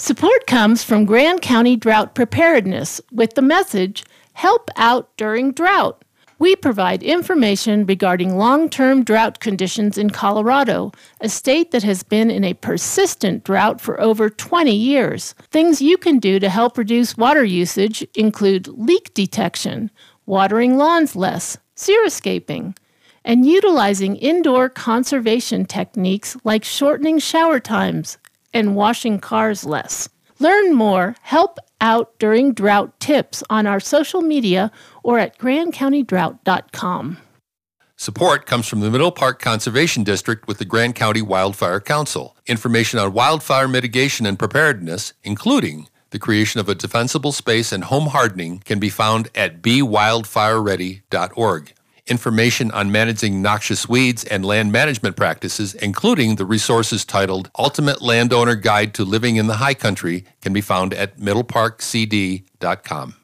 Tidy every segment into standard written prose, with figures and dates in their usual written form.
Support comes from Grand County Drought Preparedness with the message, Help Out During Drought. We provide information regarding long-term drought conditions in Colorado, a state that has been in a persistent drought for over 20 years. Things you can do to help reduce water usage include leak detection, watering lawns less, xeriscaping, and utilizing indoor conservation techniques like shortening shower times and washing cars less. Learn more, help out during drought tips on our social media or at grandcountydrought.com. Support comes from the Middle Park Conservation District with the Grand County Wildfire Council. Information on wildfire mitigation and preparedness, including the creation of a defensible space and home hardening, can be found at bewildfireready.org. Information on managing noxious weeds and land management practices, including the resources titled Ultimate Landowner Guide to Living in the High Country, can be found at middleparkcd.com.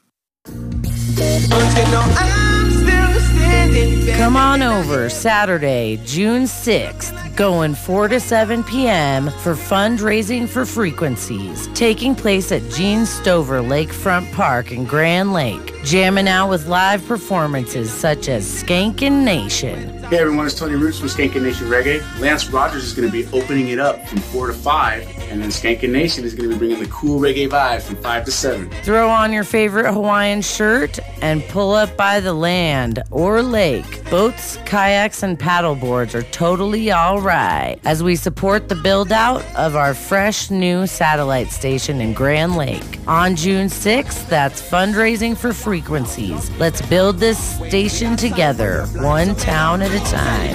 Come on over Saturday, June 6th, going 4 to 7 p.m. for fundraising for frequencies, taking place at Gene Stover Lakefront Park in Grand Lake, jamming out with live performances such as Skankin' Nation. Hey everyone, it's Tony Roots from Skankin' Nation Reggae. Lance Rogers is going to be opening it up from 4 to 5, and then Skankin' Nation is going to be bringing the cool reggae vibe from 5 to 7. Throw on your favorite Hawaiian shirt and pull up by the land or lake. Boats, kayaks, and paddle boards are totally all right as we support the build-out of our fresh new satellite station in Grand Lake. On June 6th, that's fundraising for frequencies. Let's build this station together, one town at a time.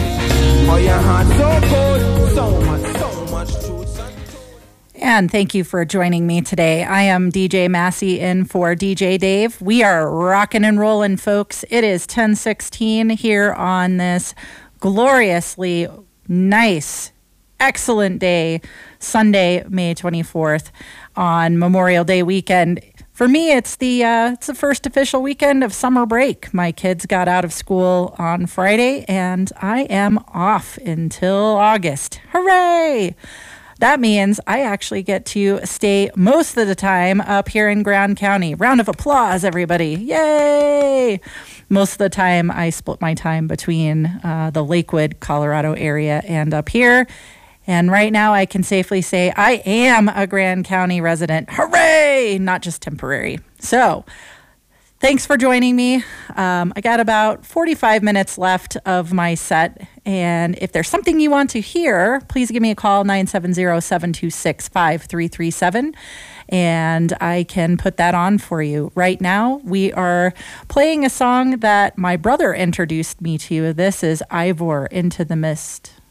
And thank you for joining me today. I am DJ Massey in for DJ Dave. We are rocking and rolling, folks. It is 10:16 here on this gloriously nice, excellent day, Sunday, May 24th on Memorial Day weekend. For me, it's the first official weekend of summer break. My kids got out of school on Friday, and I am off until August. Hooray! That means I actually get to stay most of the time up here in Grand County. Round of applause, everybody. Yay! Most of the time, I split my time between the Lakewood, Colorado area and up here. And right now, I can safely say I am a Grand County resident. Hooray! Not just temporary. So, thanks for joining me. I got about 45 minutes left of my set. And if there's something you want to hear, please give me a call, 970-726-5337. And I can put that on for you. Right now, we are playing a song that my brother introduced me to. This is Ivor, Into the Mist.